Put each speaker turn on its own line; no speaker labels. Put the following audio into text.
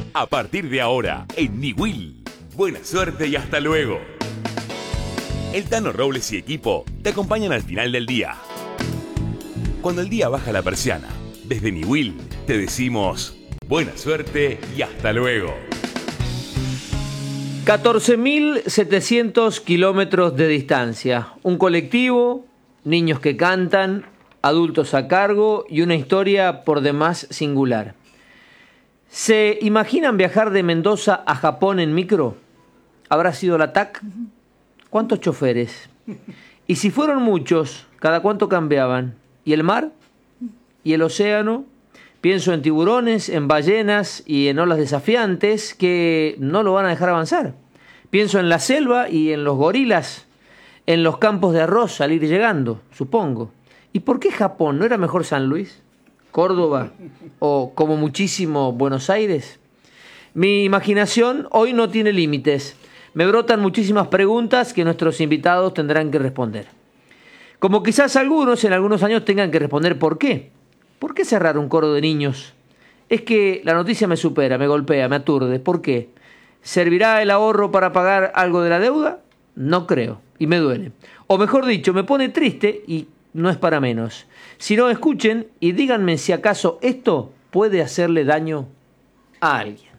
A partir de ahora, en Niwil. Buena suerte y hasta luego. El Tano Robles y equipo te acompañan al final del día. Cuando el día baja la persiana, desde Niwil te decimos buena suerte y hasta luego.
14.700 kilómetros de distancia, un colectivo, niños que cantan, adultos a cargo y una historia por demás singular. ¿Se imaginan viajar de Mendoza a Japón en micro? ¿Habrá sido la TAC? ¿Cuántos choferes? Y si fueron muchos, ¿cada cuánto cambiaban? ¿Y el mar? ¿Y el océano? Pienso en tiburones, en ballenas y en olas desafiantes que no lo van a dejar avanzar. Pienso en la selva y en los gorilas, en los campos de arroz al ir llegando, supongo. ¿Y por qué Japón? ¿No era mejor San Luis, Córdoba o, como muchísimo, Buenos Aires? Mi imaginación hoy no tiene límites. Me brotan muchísimas preguntas que nuestros invitados tendrán que responder. Como quizás algunos en algunos años tengan que responder ¿por qué? ¿Por qué cerrar un coro de niños? Es que la noticia me supera, me golpea, me aturde. ¿Por qué? ¿Servirá el ahorro para pagar algo de la deuda? No creo, y me duele. O mejor dicho, me pone triste y no es para menos. Si no, escuchen y díganme si acaso esto puede hacerle daño a alguien.